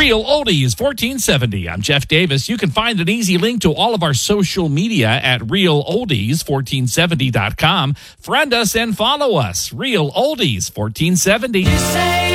Real Oldies 1470. I'm Jeff Davis. You can find an easy link to all of our social media at realoldies1470.com. Friend us and follow us. Real Oldies 1470.